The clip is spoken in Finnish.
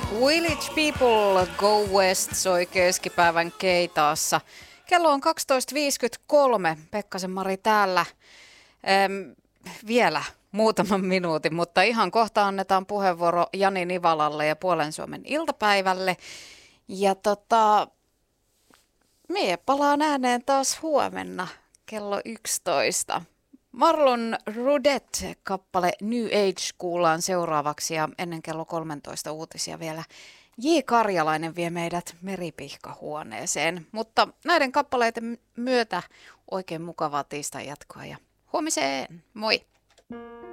Village People Go West soi keskipäivän Keitaassa. Kello on 12.53. Pekkasen Mari täällä. Vielä muutaman minuutin, mutta ihan kohta annetaan puheenvuoro Jani Nivalalle ja Puolen Suomen iltapäivälle. Ja mie palaan ääneen taas huomenna kello 11. Marlon Rudet-kappale New Age kuullaan seuraavaksi ja ennen kello 13 uutisia vielä J. Karjalainen vie meidät meripihkahuoneeseen. Mutta näiden kappaleiden myötä oikein mukavaa tiistai jatkoa ja huomiseen. Moi!